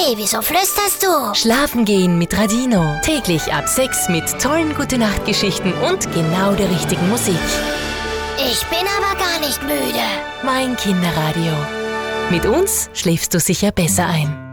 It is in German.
Hey, wieso flüsterst du? Schlafen gehen mit Radino. Täglich ab 6 mit tollen Gute-Nacht-Geschichten und genau der richtigen Musik. Ich bin aber gar nicht müde. Mein Kinderradio. Mit uns schläfst du sicher besser ein.